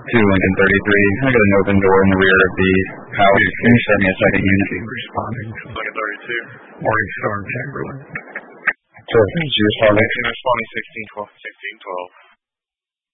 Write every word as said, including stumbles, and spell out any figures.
two Lincoln thirty-three. I got an open door in the rear of the house. Can you send me a second unit? Responding to Lincoln thirty-two. Morning Star Chamberlain. Sure, thank you. Responding. Responding sixteen twelve. sixteen twelve.